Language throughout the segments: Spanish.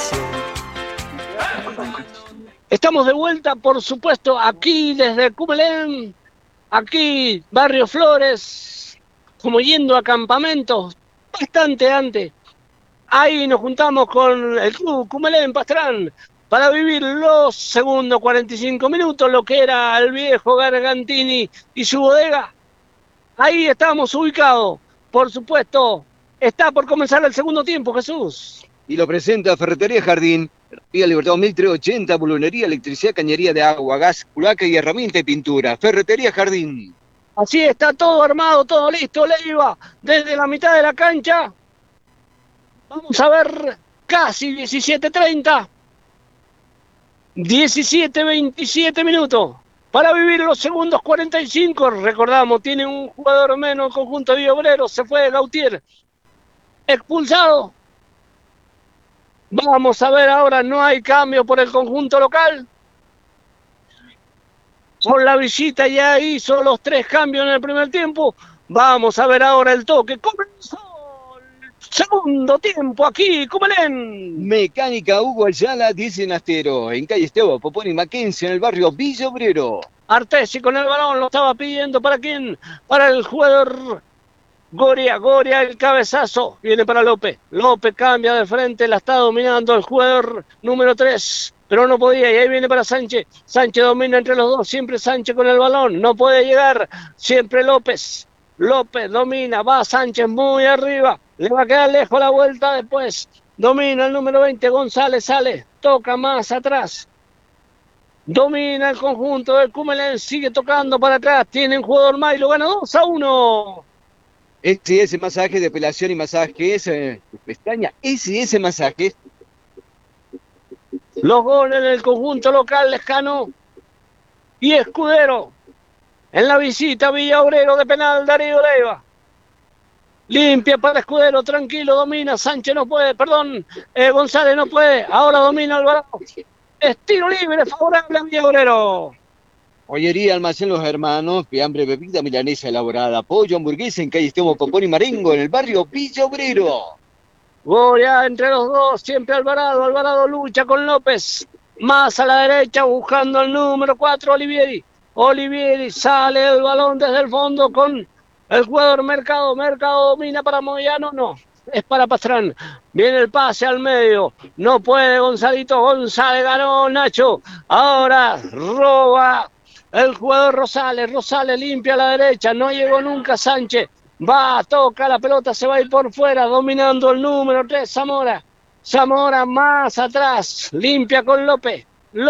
Estamos de vuelta, por supuesto, aquí desde Cumelén, aquí Barrio Flores, como yendo a campamentos bastante antes. Ahí nos juntamos con el club Cumelén Pastrán para vivir los segundos 45 minutos, lo que era el viejo Gargantini y su bodega. Ahí estamos ubicados, por supuesto, está por comenzar el segundo tiempo, Jesús. Y lo presenta Ferretería Jardín, Vía Libertad 1380, bulunería, electricidad, cañería de agua, gas, culaca y herramienta y pintura. Ferretería Jardín. Así está todo armado, todo listo, Leiva, desde la mitad de la cancha. Vamos a ver, casi 17:30. 17:27 minutos. Para vivir los segundos 45, recordamos, tiene un jugador menos el conjunto de Obrero, se fue Gautier. Expulsado. Vamos a ver ahora, no hay cambio por el conjunto local. Por la visita ya hizo los 3 cambios en el primer tiempo. Vamos a ver ahora el toque. Comenzó el segundo tiempo aquí, Cumelén. Mecánica Hugo Ayala, 10 en Astero, en calle Esteban Popón y Mackenzie, en el barrio Villa Obrero. Artesi con el balón, lo estaba pidiendo, ¿para quién? Para el jugador Goria, el cabezazo, viene para López. López cambia de frente, la está dominando el jugador número 3, pero no podía, y ahí viene para Sánchez. Sánchez domina entre los dos, siempre Sánchez con el balón, no puede llegar, siempre López. López domina, va Sánchez muy arriba, le va a quedar lejos la vuelta después. Domina el número 20, González sale, toca más atrás. Domina el conjunto del Cumelén, sigue tocando para atrás, tiene un jugador más y lo gana 2-1. SS Masaje, Depilación y Masajes, pestaña SS Masajes. Los goles en el conjunto local Lescano y Escudero. En la visita Villa Obrero de penal, Darío Leiva. Limpia para Escudero, tranquilo, domina. Sánchez no puede, González no puede. Ahora domina Alvarado. Estilo libre, favorable a Villa Obrero. Pollería Almacén Los Hermanos, fiambre, bebida milanesa elaborada, pollo, hamburguesa en calle Esteban Popón y Marengo, en el barrio Villa Obrero. Goya entre los dos, siempre Alvarado lucha con López. Más a la derecha buscando el número 4, Olivieri sale el balón desde el fondo con el jugador Mercado domina para Moyano, no, es para Pastrán. Viene el pase al medio, no puede González ganó Nacho, ahora roba el jugador Rosales limpia a la derecha, no llegó nunca Sánchez, toca la pelota, se va a ir por fuera, dominando el número 3, Zamora más atrás, limpia con López,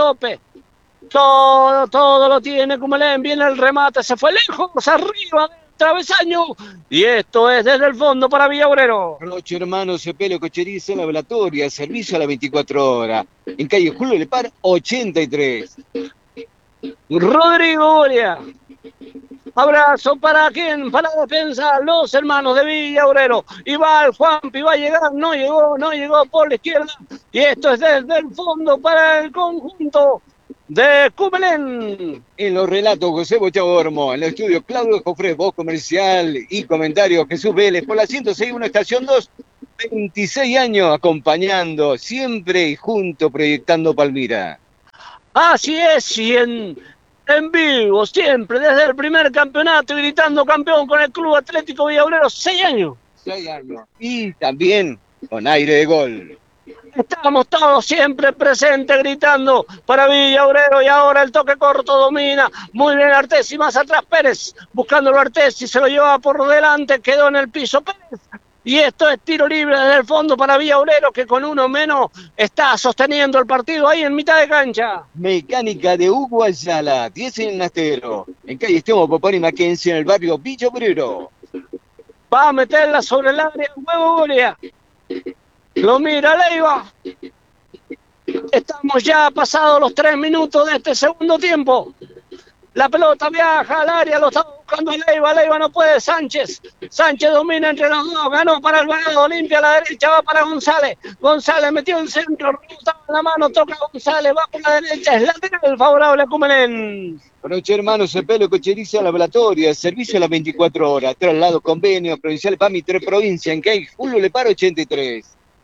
todo lo tiene Cumelén, viene el remate, se fue lejos, arriba del travesaño, y esto es desde el fondo para Villa Obrero. Roche Hermanos, Cepelo, Cocheriza, Laboratoria, servicio a las 24 horas, en calle Julio Lepar, 83. Rodrigo Goria. Abrazo para quién, para la defensa, los hermanos de Villa Obrero. Y va el Juanpi, va a llegar, no llegó por la izquierda. Y esto es desde el fondo para el conjunto de Cumelén. En los relatos José Bochagormo, en el estudio Claudio Jofré, voz comercial y comentarios Jesús Vélez, por la 106.1 Estación 2, 26 años acompañando, siempre y junto, proyectando Palmira. Así es, y en vivo, siempre, desde el primer campeonato, gritando campeón con el Club Atlético Villa Obrero, 6 años. 6 años. Y también con aire de gol. Estamos todos siempre presentes gritando para Villa Obrero, y ahora el toque corto domina. Muy bien Artesi, más atrás Pérez, buscándolo Artesi, se lo lleva por delante, quedó en el piso Pérez. Y esto es tiro libre desde el fondo para Villa Obrero, que con uno menos está sosteniendo el partido ahí en mitad de cancha. Mecánica de Hugo Ayala, 10 en el Astero, en calle Esteban Popón y Mackenzie, en el barrio Villa Obrero. Va a meterla sobre el área, huevo Goria. Lo mira Leiva. Estamos ya pasados los 3 minutos de este segundo tiempo. La pelota viaja al área, lo está buscando Leiva no puede, Sánchez domina entre los dos, ganó para Alvarado, limpia a la derecha, va para González metió el centro, rebotaba en la mano, toca González, va por la derecha, es lateral favorable a Cumelén. Noche hermanos, Cepelo, Cocheriza, Laboratoria, servicio a las 24 horas, traslado, convenio, provincial PAMI 3 provincia, en calle Julio Lepar 83.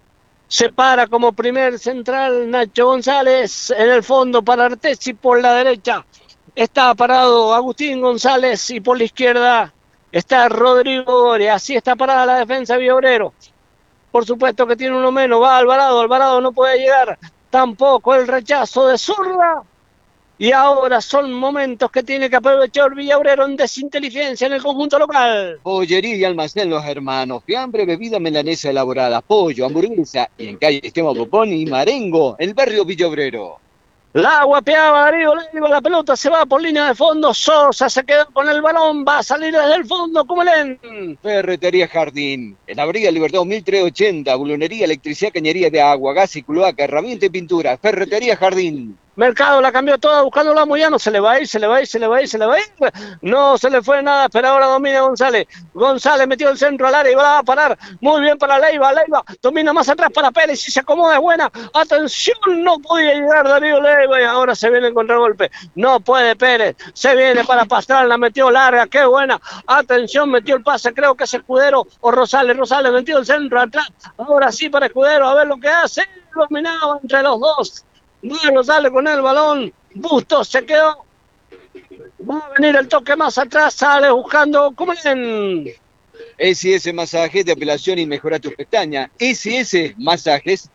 Se para como primer central Nacho González, en el fondo para Artesi por la derecha. Está parado Agustín González y por la izquierda está Rodrigo Doria. Así está parada la defensa de Villa Obrero. Por supuesto que tiene uno menos, va Alvarado, Alvarado no puede llegar. Tampoco el rechazo de Zurda. Y ahora son momentos que tiene que aprovechar Villa Obrero en desinteligencia en el conjunto local. Pollería y almacén Los Hermanos, fiambre, bebida milanesa elaborada, pollo, hamburguesa y en calle Esteban Popón y Marengo, el barrio Villa Obrero. La guapeaba Darío Leiva, la pelota se va por línea de fondo, Sosa se quedó con el balón, va a salir desde el fondo, Cumelén. Ferretería Jardín, en Avenida Libertad 1380, bulonería, electricidad, cañería de agua, gas y cloaca, herramienta y pintura, Ferretería Jardín. Mercado la cambió toda buscando la Moyano, se le va a ir, se le va a ir, se le va a ir, se le va a ir. No se le fue nada, pero ahora domina González. González metió el centro al área y va a parar. Muy bien para Leiva, Leiva domina más atrás para Pérez y se acomoda, es buena. Atención, no podía llegar Darío Leiva y ahora se viene el contragolpe. No puede Pérez, se viene para Pastrana, la metió larga, qué buena. Atención, metió el pase, creo que es Escudero o Rosales, Rosales metió el centro atrás. Ahora sí para Escudero, a ver lo que hace. Dominaba entre los dos. Bueno, sale con el balón, Bustos se quedó, va a venir el toque más atrás, sale buscando, Cumelén. SS Masajes de apelación y mejora tus pestañas. SS Masajes.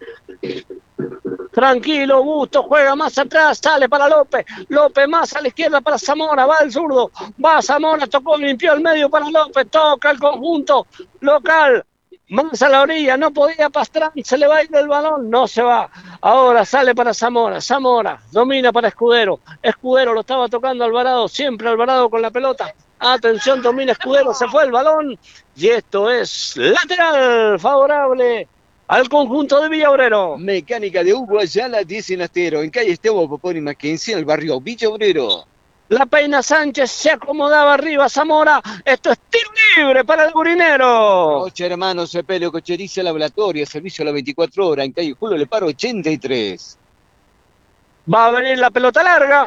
Tranquilo, Bustos juega más atrás, sale para López, López más a la izquierda para Zamora, va el zurdo, va Zamora, tocó, limpió el medio para López, toca el conjunto local. Más a la orilla, no podía Pastrán, se le va a ir el balón, no se va. Ahora sale para Zamora, Zamora domina para Escudero. Escudero lo estaba tocando Alvarado, siempre Alvarado con la pelota. Atención, domina Escudero, se fue el balón. Y esto es lateral favorable al conjunto de Villa Obrero. Mecánica de Hugo Ayala, 10 en Astero, en calle Esteban Popón y Mackenzie, en el barrio Villa Obrero. La peina Sánchez se acomodaba arriba, Zamora. Esto es tiro libre para el Gurinero. Coche Hermanos, Sepelio, Cocheriza, Laboratorio, servicio a las 24 horas, en calle Julio Leparo 83. Va a venir la pelota larga.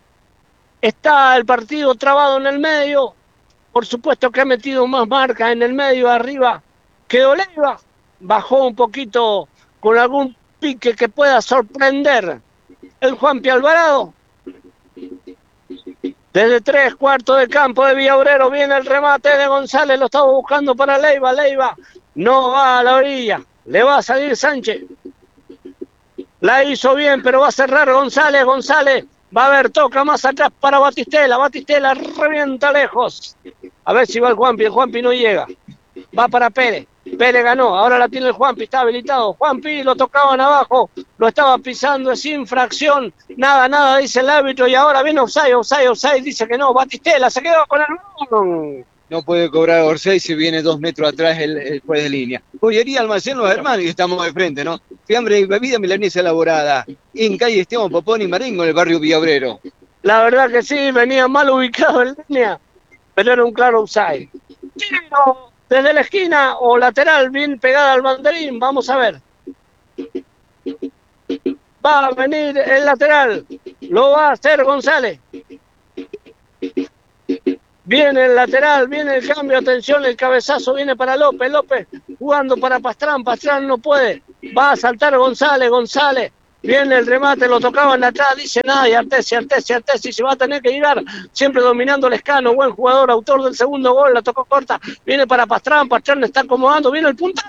Está el partido trabado en el medio. Por supuesto que ha metido más marca en el medio, arriba. Quedó Leiva. Bajó un poquito con algún pique que pueda sorprender el Juanpi Alvarado. Desde 3/4 del campo de Villa Obrero viene el remate de González, lo estaba buscando para Leiva, Leiva no va a la orilla, le va a salir Sánchez. La hizo bien, pero va a cerrar González, González va a ver, toca más atrás para Batistela, Batistela revienta lejos. A ver si va el Juanpi no llega, va para Pérez. Pérez ganó, ahora la tiene el Juanpi, está habilitado. Juanpi lo tocaban abajo, lo estaba pisando, es infracción. Nada, dice el árbitro y ahora viene offside, dice que no. Batistela se quedó con el balón. No puede cobrar Orsay si viene 2 metros atrás el juez de línea. Pollería Almacén Los Hermanos y estamos de frente, ¿no? Fiambre y bebida milanesa elaborada, en calle Esteban Popón y Marengo, en el barrio Villa Obrero. La verdad que sí, venía mal ubicado en línea, pero era un claro offside. Tiro desde la esquina o lateral, bien pegada al banderín, vamos a ver. Va a venir el lateral, lo va a hacer González. Viene el lateral, viene el cambio, atención, el cabezazo viene para López, López jugando para Pastrán, Pastrán no puede. Va a saltar González. Viene el remate, lo tocaban atrás, dice nada, y Artesi se va a tener que llegar, siempre dominando Lescano, buen jugador, autor del segundo gol, la tocó corta, viene para Pastrán le está acomodando, viene el puntazo,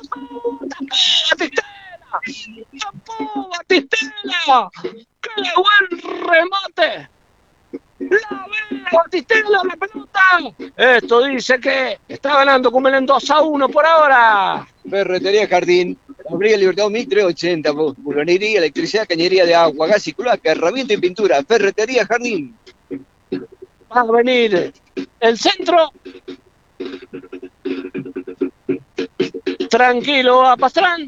¡tapó Batistela! ¡Qué buen remate! ¡La ve Batistela, la pelota! Esto dice que está ganando Cumelén 2-1 por ahora. Ferretería Jardín, Avenida Libertad 1380, bulonería, electricidad, cañería de agua, gas y cloaca, herramienta y pintura, Ferretería Jardín. Va a venir el centro. Tranquilo a Pastrán.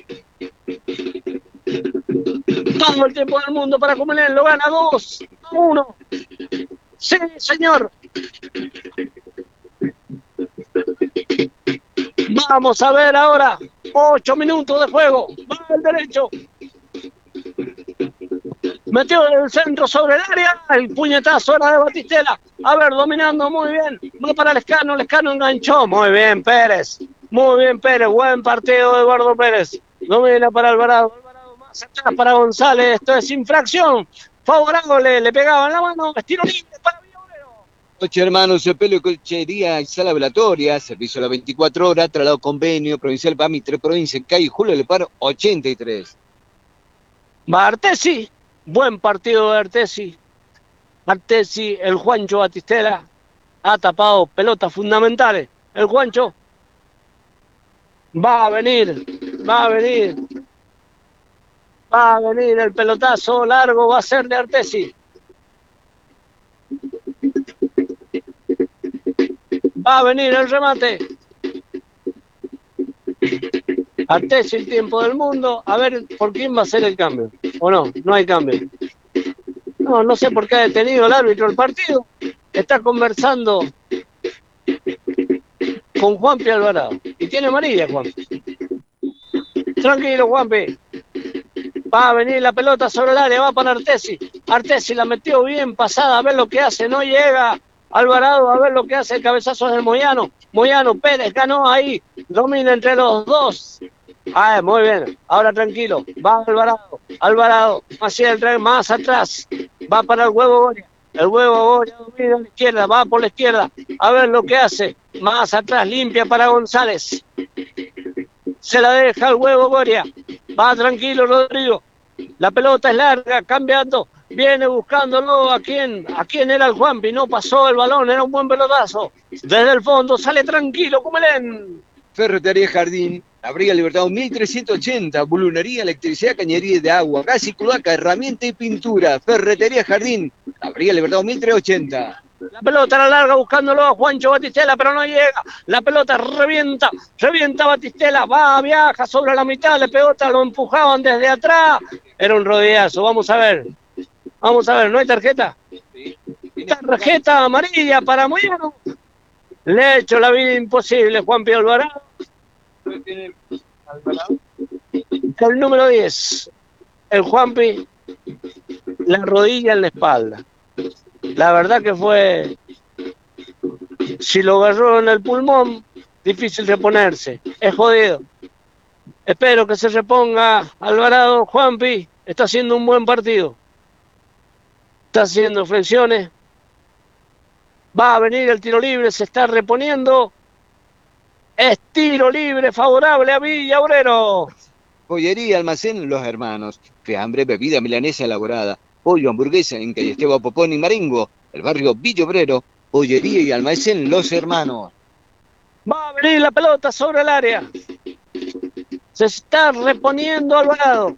Todo el tiempo del mundo para Cumelén, lo gana 2-1. Sí, señor. Vamos a ver ahora. 8 minutos de juego. Va el derecho. Metió el centro sobre el área. El puñetazo era de Batistela. A ver, dominando muy bien. Va para Lescano enganchó. Muy bien, Pérez. Buen partido de Eduardo Pérez. Domina para Alvarado. Alvarado más atrás para González. Esto es infracción. Favorable, le pegaban la mano. Estiro libre para Villaurero. Ocho Hermanos, Pelo y Cochería y Sala Velatoria, servicio a las 24 horas, traslado convenio, provincial PAMI, 3 provincias, calle Julio Leparo, 83. Va Artesi, buen partido de Artesi. Artesi, el Juancho Batistela, ha tapado pelotas fundamentales. El Juancho va a venir, va a venir. Va a venir el pelotazo largo, va a ser de Artesi. Va a venir el remate. Artesi, el tiempo del mundo. A ver por quién va a ser el cambio. ¿O no? No hay cambio. No sé por qué ha detenido el árbitro el partido. Está conversando con Juanpi Alvarado. Y tiene amarilla, Juanpi. Tranquilo, Juanpi. Va a venir la pelota sobre el área, va para Artesi. Artesi la metió bien pasada, a ver lo que hace. No llega Alvarado, a ver lo que hace. El cabezazo del Moyano. Moyano, Pérez ganó ahí. Domina entre los dos. Muy bien. Ahora tranquilo. Va Alvarado. Alvarado. Hacia el tren, más atrás. Va para el Huevo Goria. El Huevo Goria domina a la izquierda. Va por la izquierda. A ver lo que hace. Más atrás, limpia para González. Se la deja el Huevo Goria. Va tranquilo Rodrigo. La pelota es larga, cambiando. Viene buscándolo a quién era el Juanpi. No pasó el balón, era un buen pelotazo. Desde el fondo sale tranquilo Cumelén. Ferretería Jardín, Abriga Libertad 1380, bulunería, electricidad, cañería de agua, gas y cloaca, herramienta y pintura. Ferretería Jardín, Abriga Libertad 1380. La pelota a la larga buscándolo a Juancho Batistela, pero no llega. La pelota revienta Batistela, viaja sobre la mitad, la pelota lo empujaban desde atrás. Era un rodillazo, vamos a ver, ¿no hay tarjeta? Tarjeta amarilla para Moyano. Le ha hecho la vida imposible Juanpi Alvarado. El número 10, el Juanpi, la rodilla en la espalda. La verdad que fue, si lo agarró en el pulmón, difícil reponerse, es jodido. Espero que se reponga Alvarado. Juanpi está haciendo un buen partido. Está haciendo flexiones. Va a venir el tiro libre, se está reponiendo. Es tiro libre favorable a Villaurero. Pollería Almacén Los Hermanos, fiambre, bebida milanesa elaborada, pollo, hamburguesa en calle Esteban Popón y Marengo, el barrio Villaurero, Pollería y Almacén Los Hermanos. Va a venir la pelota sobre el área. Se está reponiendo Alvarado.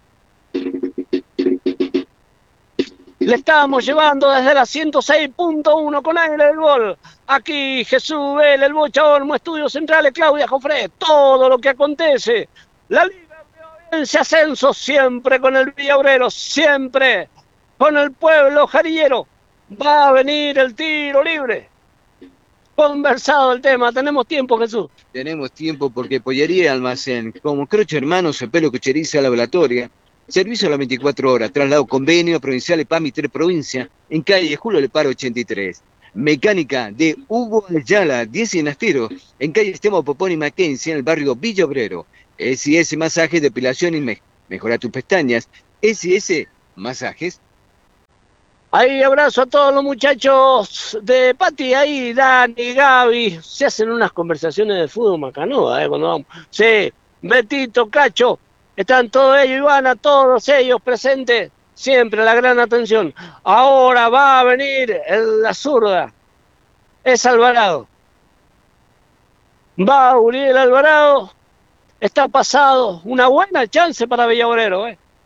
Le estábamos llevando desde la 106.1 con aire del gol. Aquí Jesús Vélez, el Bocha Olmo, Estudios Centrales, Claudia Jofré. Todo lo que acontece. La Liga de ascenso siempre con el Villaurero, siempre con el pueblo jarillero. Va a venir el tiro libre. Conversado el tema, tenemos tiempo, Jesús. Tenemos tiempo porque Pollería Almacén, como Crocho Hermanos, Pelo Cocheriza Laboratoria, servicio a las 24 horas, traslado convenio, provincial PAMI 3 provincia, en calle Julio Leparo 83. Mecánica de Hugo Ayala, 10 en Astero, en calle Esteban Popón y Mackenzie, en el barrio Villa Obrero. S&S Masajes, Depilación y Mejora tus pestañas. S&S Masajes. Ahí abrazo a todos los muchachos de Pati, ahí Dani, Gaby, se hacen unas conversaciones de fútbol macanuda, cuando vamos. Sí, Betito, Cacho, están todos ellos, Ivana, todos ellos presentes, siempre la gran atención. Ahora va a venir la zurda, es Alvarado. Va Uriel Alvarado, está pasado, una buena chance para Villaurero,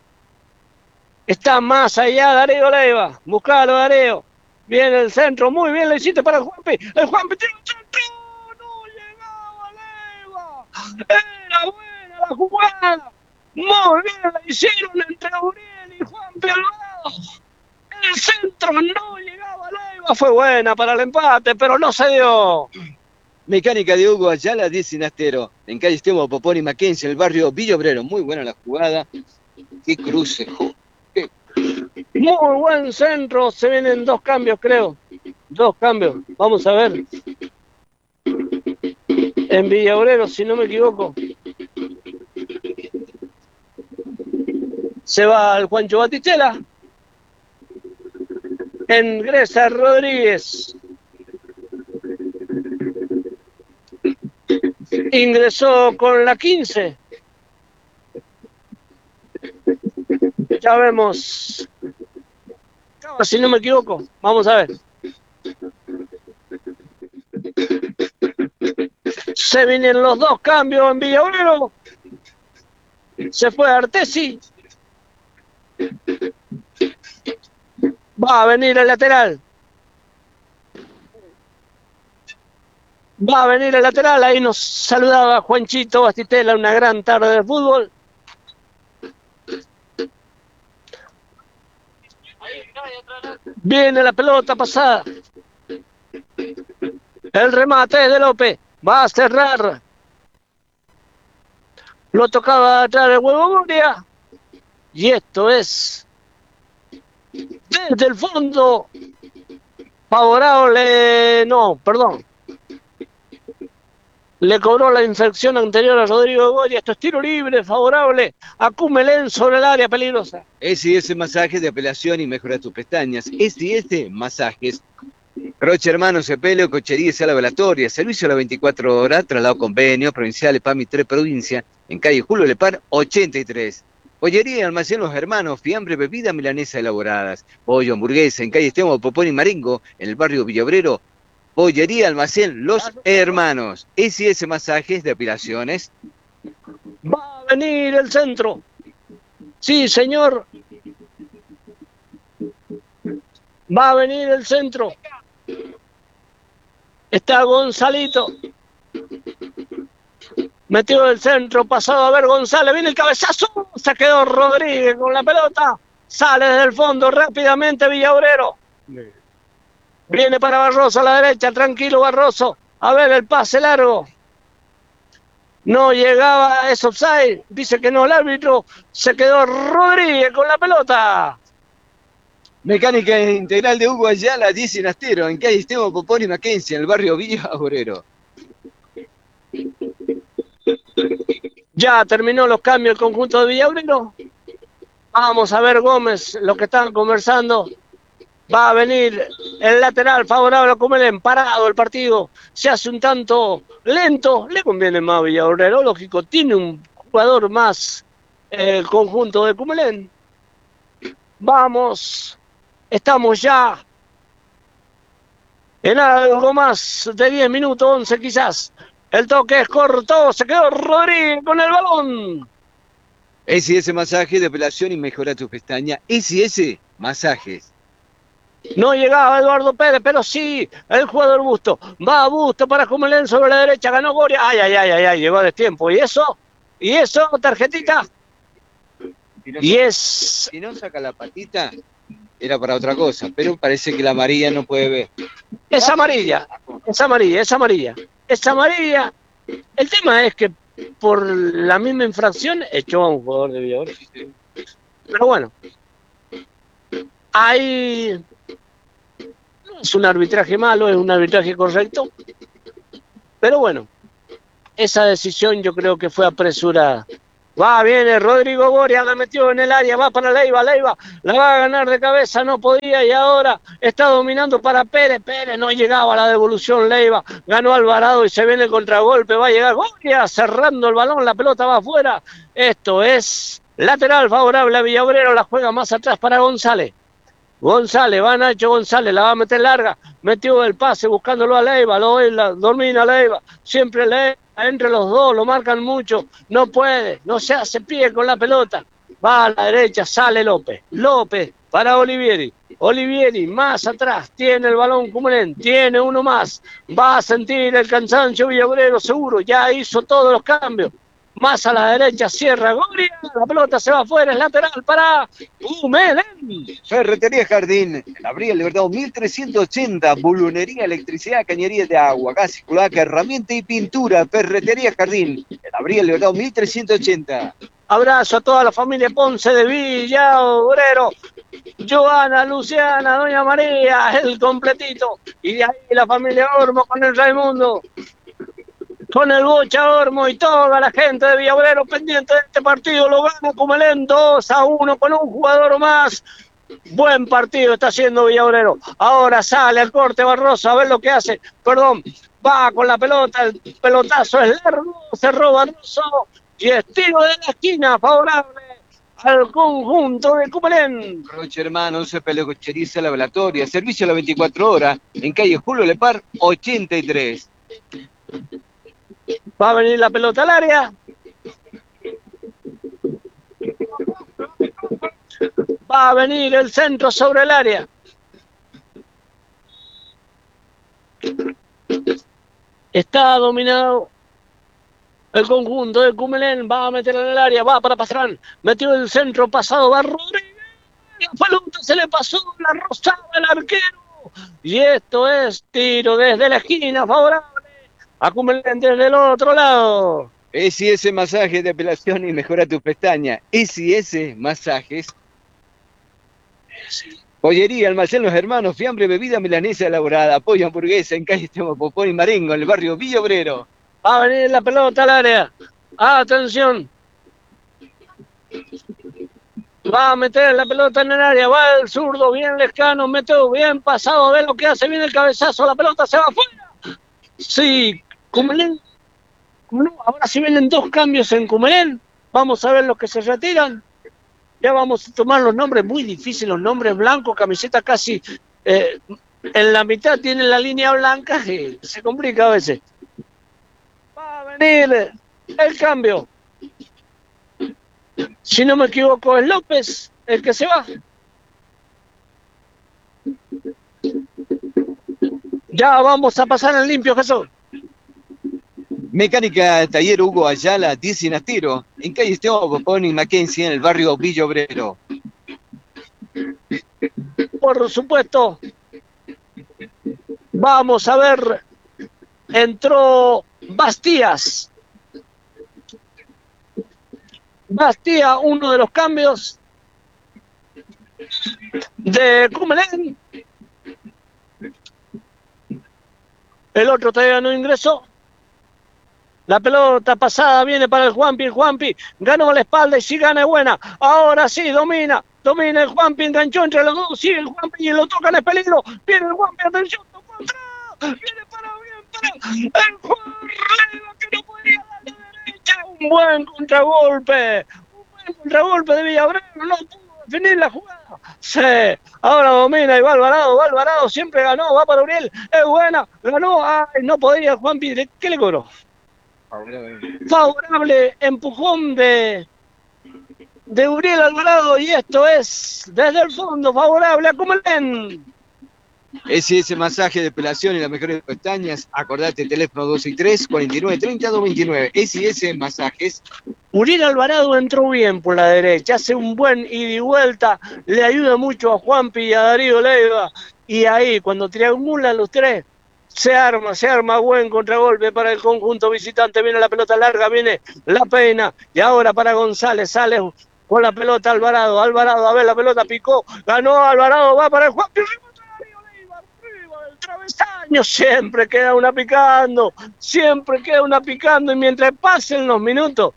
Está más allá Darío Leiva. Buscalo, Darío. Viene el centro. Muy bien, le hiciste para el Juanpi. El Juanpi tiene un centro. No llegaba Leiva. Era buena la jugada. Muy bien la hicieron entre Uriel y Juanpi Alvarado. El centro no llegaba Leiva. Fue buena para el empate, pero no se dio. Mecánica de Hugo Ayala, 10 en Astero, en calle Esteban Popón y Mackenzie, en el barrio Villa Obrero. Muy buena la jugada. Qué cruce. Muy buen centro, se vienen 2 cambios, creo. 2 cambios, vamos a ver. En Villaurero, si no me equivoco. Se va el Juancho Batistela. Ingresa Rodríguez. Ingresó con la 15. Ya vemos. Si no me equivoco. Vamos a ver. Se vienen los dos cambios en Villa Obrero. Se fue Artesi. Va a venir el lateral. Va a venir el lateral. Ahí nos saludaba Juanchito Bastistela. Una gran tarde de fútbol. Viene la pelota pasada. El remate es de López. Va a cerrar. Lo tocaba atrás del Huevo Moria. Y esto es desde el fondo favorable. No, perdón. Le cobró la infracción anterior a Rodrigo Goya. Esto es tiro libre, favorable a Cumelén sobre el área peligrosa. S&S Masajes de Apelación y Mejora tus Pestañas. S&S Masajes. Roche Hermanos, Cepelo, Cochería y Sala Velatoria. Servicio a las 24 horas. Traslado convenio. Provincial PAMI 3 Provincia. En calle Julio Lepar 83. Pollería y Almacén Los Hermanos. Fiambre, bebida, milanesa elaboradas. Pollo, hamburguesa. En calle Esteban, Popón y Marengo. En el barrio Villaobrero. Pollería, Almacén Los Hermanos. S&S Masajes de Apelaciones. Va a venir el centro. Sí, señor. Va a venir el centro. Está Gonzalito. Metió el centro, pasado a ver González. Viene el cabezazo. Se quedó Rodríguez con la pelota. Sale desde el fondo rápidamente Villaobrero. Viene para Barroso a la derecha. Tranquilo Barroso. A ver el pase largo. No llegaba, es offside. Dice que no el árbitro. Se quedó Rodríguez con la pelota. Mecánica Integral de Hugo Ayala, 10 Sinastero, en calle Esteban, Popón y Mackenzie, en el barrio Villa Obrero. Ya terminó los cambios el conjunto de Villa Obrero. Vamos a ver Gómez, lo que están conversando. Va a venir el lateral favorable a Cumelén. Parado el partido. Se hace un tanto lento. Le conviene más a Villa Obrero, lógico. Tiene un jugador más el conjunto de Cumelén. Vamos. Estamos ya en algo más de 10 minutos, 11 quizás. El toque es corto, se quedó Rodríguez con el balón. S&S Masajes de Apelación y Mejora tus Pestañas. S&S Masajes. No llegaba Eduardo Pérez, pero sí, el jugador Busto. Va a Busto para Cumelén sobre la derecha, ganó Goria. Ay, llegó a destiempo. ¿Y eso? Tarjetita. Si no saca la patita, era para otra cosa, pero parece que la amarilla no puede ver. Es amarilla. El tema es que por la misma infracción echó a un jugador de Villaobrero. Pero bueno, ahí no es un arbitraje malo, es un arbitraje correcto. Pero bueno, esa decisión yo creo que fue apresurada. Viene Rodrigo Goria, la metió en el área, va para Leiva, la va a ganar de cabeza, no podía y ahora está dominando para Pérez, no llegaba a la devolución, Leiva, ganó Alvarado y se viene el contragolpe, va a llegar Goria cerrando el balón, la pelota va afuera, esto es lateral favorable a Villaobrero, la juega más atrás para González, va Nacho González, la va a meter larga, metió el pase buscándolo a Leiva, domina Leiva, siempre Leiva. Entre los dos, lo marcan mucho, no puede, no se hace pie con la pelota, va a la derecha, sale López para Olivieri más atrás, tiene el balón Cumelén, tiene uno más, va a sentir el cansancio Villaobrero seguro, ya hizo todos los cambios, más a la derecha, cierra Goria, la pelota se va afuera, es lateral para Cumelén. Ferretería Jardín, Abril Libertad 1380, bulunería, electricidad, cañería de agua, gas, cloaca, herramienta y pintura. Ferretería Jardín, Abril Libertad 1380. Abrazo a toda la familia Ponce de Villa Obrero, Joana, Luciana, Doña María, el completito, y de ahí la familia Ormo con el Raimundo. con el Bocha Ormo y toda la gente de Villa Obrero pendiente de este partido. Lo gana Cumelén 2-1 con un jugador más. Buen partido está haciendo Villa Obrero. Ahora sale al corte Barroso a ver lo que hace. Perdón, va con la pelota, el pelotazo es largo, cerró Barroso y estilo de la esquina favorable al conjunto de Cumelén. Roche Hermanos, peluquería laboratoria, servicio a las 24 horas, en calle Julio Lepar, 83. Va a venir la pelota al área. Va a venir el centro sobre el área. Está dominado el conjunto de Cumelén. Va a meter en el área. Va para Pastrán. Metió el centro pasado. Va Rodríguez. La pelota se le pasó. La rozaba el arquero. Y esto es tiro desde la esquina favorable a Cumelén desde el otro lado. S&S Masajes de Depilación y Mejora tu Pestaña. S&S Masajes. Pollería Almacén Los Hermanos, fiambre, bebida milanesa elaborada, pollo hamburguesa en calle Popón y Marengo, en el barrio Villa Obrero. Va a venir la pelota al área. Atención. Va a meter la pelota en el área. Va el zurdo, bien Lescano, metió bien pasado. A ver lo que hace. Viene el cabezazo. La pelota se va afuera. Sí, Cumelén. Ahora sí vienen dos cambios en Cumelén. Vamos a ver los que se retiran. Ya vamos a tomar los nombres muy difíciles, los nombres blancos, camiseta casi en la mitad tiene la línea blanca y se complica a veces. Va a venir el cambio. Si no me equivoco, es López el que se va. Ya vamos a pasar en limpio, Jesús. Mecánica Taller Hugo Ayala, 10 Sinastiro, en calle Esteban Popón y Mackenzie, en el barrio Villa Obrero. Por supuesto. Vamos a ver. Entró Bastías. Bastías, uno de los cambios de Cumelén. El otro todavía no ingresó. La pelota pasada viene para el Juanpi. El Juanpi ganó a la espalda y si gana es buena. Ahora sí, domina el Juanpi, enganchó entre los dos. Sigue el Juanpi y lo tocan, es peligro. Viene el Juanpi, atención, tocó atrás. Viene para bien, para el Juan Reba que no podía dar la derecha. Un buen contragolpe. De Villa Obrero. No pudo definir la jugada. Sí, ahora domina y va Alvarado. Siempre ganó, va para Uriel. Es buena, ganó. Ay, no podía Juanpi. ¿Qué le cobró? Favorable empujón de Uriel Alvarado y esto es desde el fondo favorable a Cumelén. S&S Masaje de Depilación y las mejores pestañas. Acordate, teléfono 263 49 30 229. S&S Masajes. Uriel Alvarado entró bien por la derecha, hace un buen ida y vuelta, le ayuda mucho a Juanpi y a Darío Leiva. Y ahí, cuando triangulan los tres, se arma buen contragolpe para el conjunto visitante. Viene la pelota larga, viene la peina. Y ahora para González, sale con la pelota Alvarado, a ver, la pelota picó, ganó Alvarado, va para el Juanpi. El travesaño, siempre queda una picando, y mientras pasen los minutos,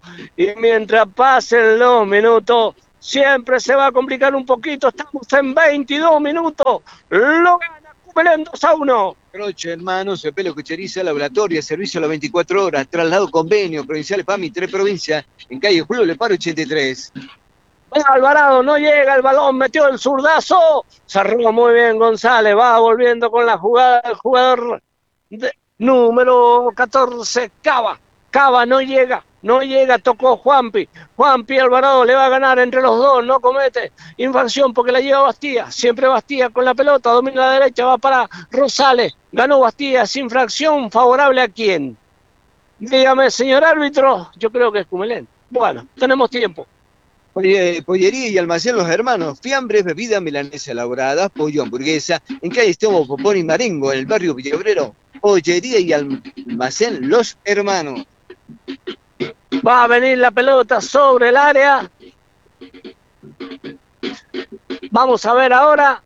siempre se va a complicar un poquito. Estamos en 22 minutos, lo gana Cumelén 2-1. Croche, hermanos, pelo cucheriza, laboratoria, servicio a las 24 horas, traslado convenio, provinciales PAMI, 3 provincias, en calle Julio Lepar 83. Alvarado, no llega el balón, metió el zurdazo, cerró muy bien González, va volviendo con la jugada el jugador número 14, Cava no llega, tocó Juanpi Alvarado le va a ganar entre los dos, no comete infracción porque la lleva Bastía, siempre Bastía con la pelota, domina la derecha, va para Rosales, ganó Bastía, sin infracción, favorable a quién, dígame señor árbitro, yo creo que es Cumelén. Bueno, tenemos tiempo. Pollería y Almacén Los Hermanos, fiambres, bebida milanesa elaborada, pollo hamburguesa, en calle Esteban Popón y Marengo, en el barrio Villa Obrero. Pollería y Almacén Los Hermanos. Va a venir la pelota sobre el área. Vamos a ver ahora.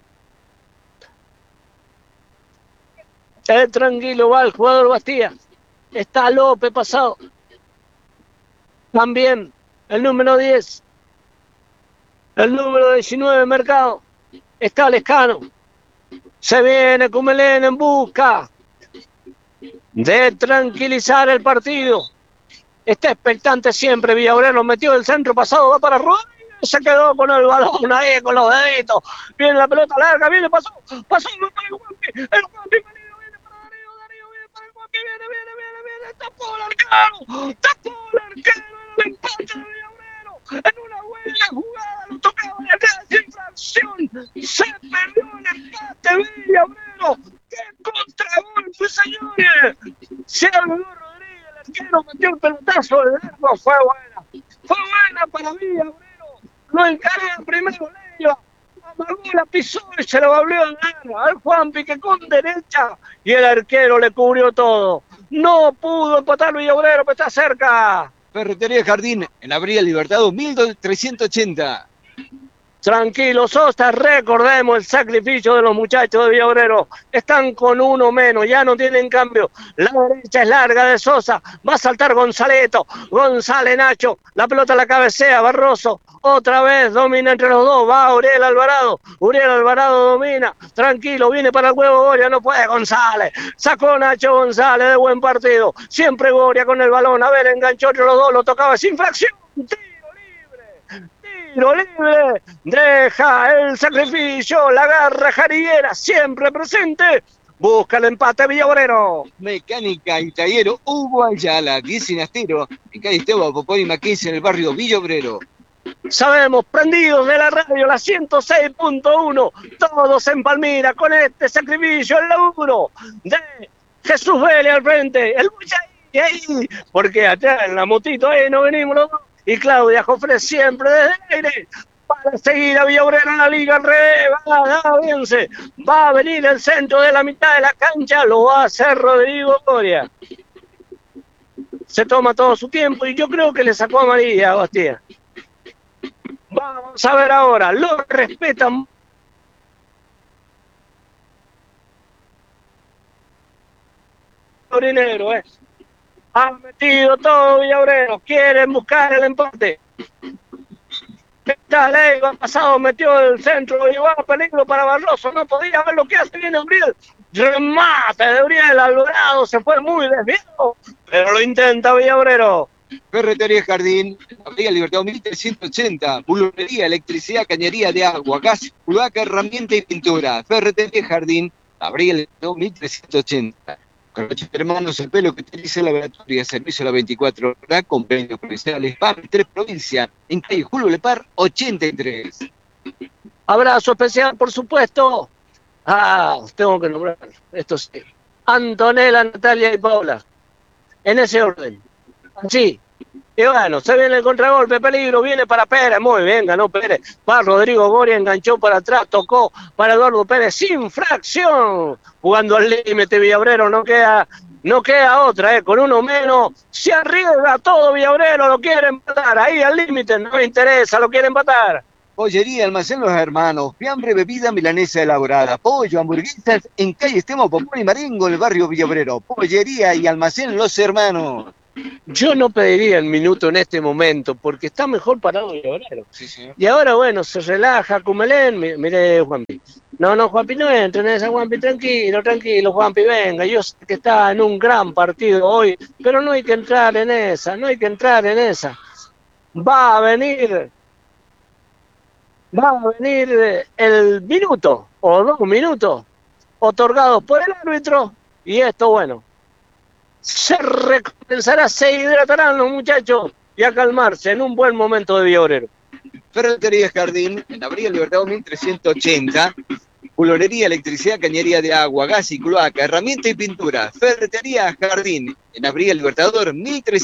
Tranquilo va el jugador Bastía. está López pasado. También el número 10, el número 19 Mercado, está Lescano. Se viene Cumelén en busca de tranquilizar el partido. Está expectante siempre Villaureno, metió el centro pasado, va para Rodríguez, se quedó con el balón ahí, con los deditos. Viene la pelota larga, viene, pasó para el Juanpi viene para Darío, viene para el Juanpi, viene, tapó el arquero, el empate de Villaureno, en una buena jugada, lo tocaba de atrás, sin fracción, se perdió el empate Villaureno. ¡Qué contragolpe, señores! Se habló Rodríguez, el arquero metió el pelotazo de largo, fue buena para Villaureno, lo encaró primero Leiva, amagó, la pisó y se lo volvió a dar al Juanpi, que con derecha, y el arquero le cubrió todo. No pudo empatar Villaureno, pero está cerca. Ferretería Jardín, en Abril Libertador 1380. Tranquilo, Sosa, recordemos el sacrificio de los muchachos de Villaureno. Están con uno menos, ya no tienen cambio. La derecha es larga de Sosa, va a saltar Gonzaleto, González Nacho, la pelota la cabecea, Barroso, otra vez domina entre los dos, va Uriel Alvarado domina, tranquilo, viene para el huevo Goria, no puede González, sacó Nacho González de buen partido, siempre Goria con el balón, a ver, enganchó entre los dos, lo tocaba sin fracción, tiro libre, deja el sacrificio, la garra jariguera siempre presente, busca el empate Villaureno. Mecánica y taller Hugo Ayala, 10 Sinastero, en calle Esteban Popón y Mackenzie, en el barrio Villaureno. Sabemos, prendidos de la radio, la 106.1, todos en Palmira, con este sacrificio, el laburo de Jesús Vélez al frente, el Buchay ahí, porque atrás en la motito ahí no venimos los dos. Y Claudia Jofre siempre desde el aire para seguir a Villaureno en la liga al revés. Va a venir el centro de la mitad de la cancha, lo va a hacer Rodrigo Goria. Se toma todo su tiempo y yo creo que le sacó amarilla a Bastía. Vamos a ver ahora, lo respetan. Dinero, ha metido todo Villaureno, quieren buscar el empate. Está Leiva pasado, metió el centro, llevó a peligro para Barroso, no podía ver lo que hace bien Uriel. Remate de Uriel, Alvarado se fue muy desviado, pero lo intenta Villaureno. Ferretería Jardín, Avenida Libertador 1380, bulonería, electricidad, cañería de agua, gas, cloaca, herramienta y pintura. Ferretería Jardín, Avenida Libertador 1380. Coloche Hermanos, el pelo que utiliza la laboratoria, servicio a las 24 horas, convenios provinciales, PAR, 3 provincias, en calle Julio Lepar, 83. Abrazo especial, por supuesto. Tengo que nombrar, esto sí. Antonella, Natalia y Paula. En ese orden. Así. Y bueno, se viene el contragolpe, peligro, viene para Pérez, muy bien, ganó Pérez, va Rodrigo Goria, enganchó para atrás, tocó para Eduardo Pérez, sin fracción, jugando al límite Villaureno, no queda otra, con uno menos, se arriesga todo Villaureno, lo quiere empatar, ahí al límite, no le interesa, lo quiere empatar. Pollería, Almacén Los Hermanos, fiambre, bebida milanesa elaborada, pollo, hamburguesas, en calle Estemo, Popón y Marengo, en el barrio Villaureno. Pollería y Almacén Los Hermanos. Yo no pediría el minuto en este momento, porque está mejor parado Villaureno. Sí, señor. Y ahora, bueno, se relaja Cumelén, mire Juanpi. No, Juanpi, no entre en esa, Juanpi, tranquilo, Juanpi, venga. Yo sé que está en un gran partido hoy, pero no hay que entrar en esa. Va a venir el minuto o 2 minutos otorgados por el árbitro, y esto, bueno, se recompensará, se hidratarán los muchachos y a calmarse en un buen momento de Villaureno. Ferretería Jardín, en Avenida Libertador 1380, bulonería, electricidad, cañería de agua, gas y cloaca, herramienta y pintura. Ferretería Jardín, en Avenida Libertador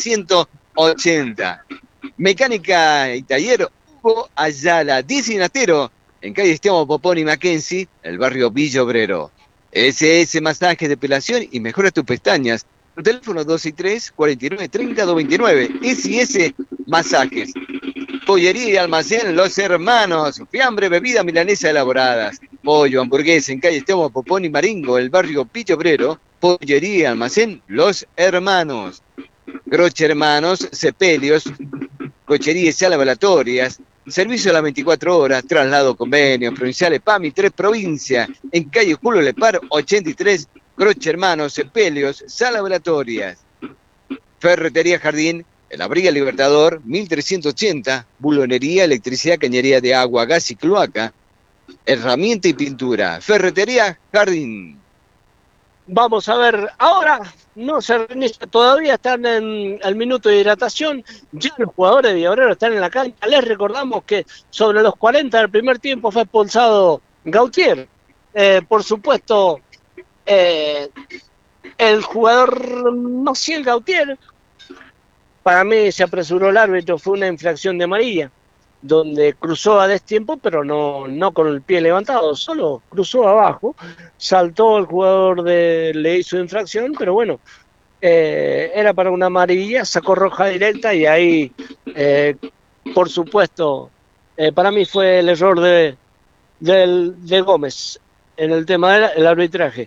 1380. Mecánica y taller Hugo Ayala, 10 Sinastero, en calle Esteban Popón y Mackenzie, el barrio Villaureno. SS Masajes, Depilación y mejora tus pestañas. El teléfono 263 49 30 229. SS Masajes. Pollería y Almacén Los Hermanos, fiambre, bebida milanesa elaboradas, pollo, hamburguesa, en calle Esteban Popón y Marengo, el barrio Villaureno. Pollería Almacén Los Hermanos. Croce Hermanos, Sepelios, cocherías y laboratorias, servicio a las 24 horas, traslado convenios, provinciales PAMI, 3 provincias, en calle Julio Lepar, 83, Croce Hermanos, Sepelios, Sala Laboratorias. Ferretería Jardín, en la Briga Libertador, 1380, bulonería, electricidad, cañería de agua, gas y cloaca, herramienta y pintura. Ferretería Jardín. Vamos a ver, ahora no se reinicia, todavía están en el minuto de hidratación, ya los jugadores de Villabrero están en la cancha. Les recordamos que sobre los 40 del primer tiempo fue expulsado Gautier. Por supuesto, el jugador Maciel Gautier, para mí se apresuró el árbitro, fue una infracción de amarilla, donde cruzó a destiempo, pero no con el pie levantado, solo cruzó abajo, saltó el jugador, le hizo infracción, pero bueno, era para una amarilla, sacó roja directa y ahí, por supuesto, para mí fue el error de Gómez en el tema del arbitraje.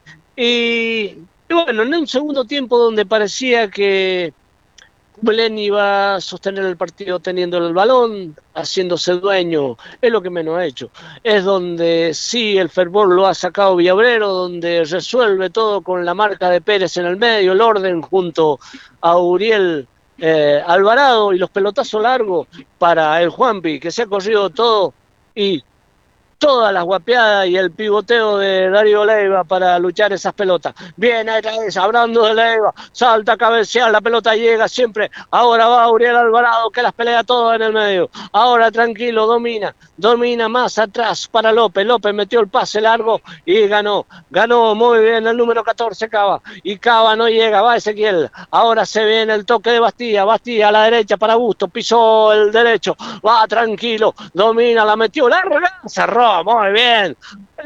Y bueno, en un segundo tiempo donde parecía que Belén iba a sostener el partido teniendo el balón, haciéndose dueño, es lo que menos ha hecho. Es donde sí el fervor lo ha sacado Villabrero, donde resuelve todo con la marca de Pérez en el medio, el orden junto a Uriel Alvarado y los pelotazos largos para el Juanpi, que se ha corrido todo y todas las guapeadas y el pivoteo de Darío Leiva para luchar esas pelotas. Bien, ahí está, hablando de Leiva, salta a cabecear, la pelota llega siempre. Ahora va Uriel Alvarado, que las pelea todas en el medio. Ahora tranquilo, domina más atrás para López. López metió el pase largo y ganó muy bien el número 14, Cava. Y Cava no llega, va Ezequiel. Ahora se viene el toque de Bastía a la derecha para Busto, pisó el derecho, va tranquilo, domina, la metió larga, cerró. Muy bien,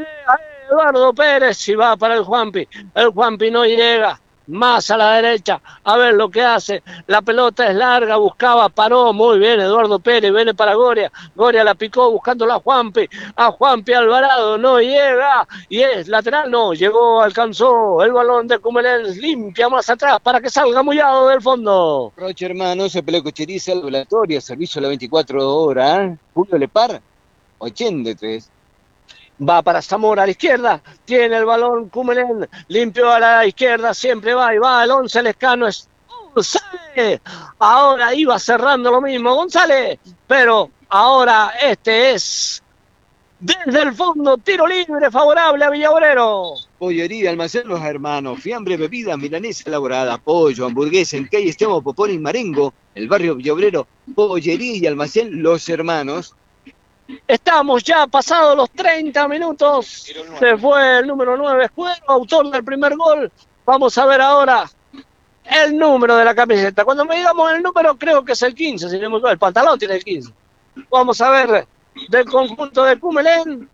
Eduardo Pérez y va para el Juanpi no llega, más a la derecha, a ver lo que hace, la pelota es larga, buscaba, paró, muy bien Eduardo Pérez, viene para Goria la picó buscándola a Juanpi Alvarado, no llega, y es lateral, no, llegó, alcanzó el balón de Cumelén, limpia más atrás para que salga Mullado del fondo. Croce Hermanos, Sepelio Cochería, laboratoria, servicio a las 24 horas, Julio Lepar, 83. Va para Zamora a la izquierda, tiene el balón Cumelén, limpió a la izquierda, siempre va y va el 11 Lescano, es González. Ahora iba cerrando lo mismo González, pero ahora este es desde el fondo, tiro libre favorable a Villabrero. Pollería Almacén Los Hermanos, fiambre, bebida, milanesa elaborada, pollo, hamburguesa, en calle Esteban Popón y Marengo, el barrio Villabrero, Pollería y Almacén Los Hermanos. Estamos ya pasados los 30 minutos. Se fue el número 9, Escudero, autor del primer gol. Vamos a ver ahora el número de la camiseta. Cuando me digamos el número, creo que es el 15. Si no me equivoco, el pantalón tiene el 15. Vamos a ver del conjunto de Cumelén,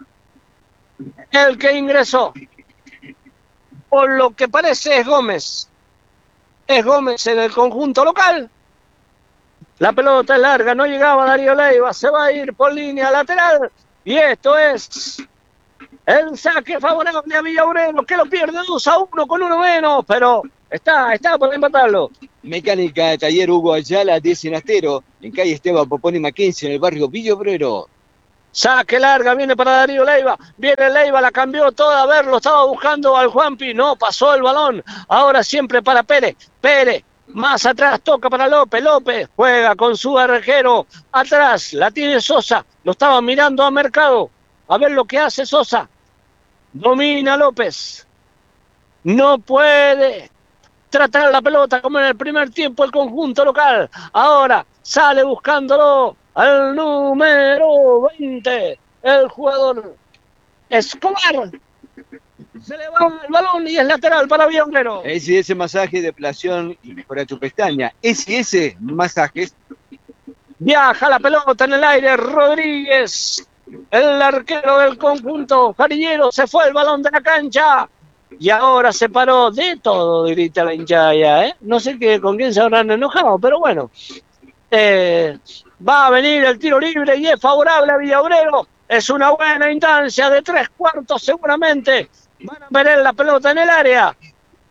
el que ingresó. Por lo que parece es Gómez. Es Gómez en el conjunto local. La pelota es larga, no llegaba Darío Leiva, se va a ir por línea lateral. Y esto es el saque favorable a Villabrero, que lo pierde 2-1 con uno menos, pero está por empatarlo. Mecánica de Taller Hugo Ayala de Cenastero, en calle Esteban Popón y Mackenzie, en el barrio Villabrero. Saque larga, viene para Darío Leiva, viene Leiva, la cambió toda, a ver, lo estaba buscando al Juanpi, no, pasó el balón, ahora siempre para Pérez, más atrás toca para López juega con su arquero, atrás la tiene Sosa, lo estaba mirando a Mercado, a ver lo que hace Sosa, domina López, no puede tratar la pelota como en el primer tiempo el conjunto local, ahora sale buscándolo al número 20, el jugador Escobar. Se le va el balón y es lateral para Villabrero. SS Masaje, depilación y mejora tu pestaña. SS Masajes. Viaja la pelota en el aire, Rodríguez, el arquero del conjunto jarillero, se fue el balón de la cancha. Y ahora se paró de todo, grita la hinchada ya, ¿eh? No sé con quién se habrán enojado, pero bueno. Va a venir el tiro libre y es favorable a Villabrero. Es una buena instancia de 3/4 seguramente. Van a ver la pelota en el área.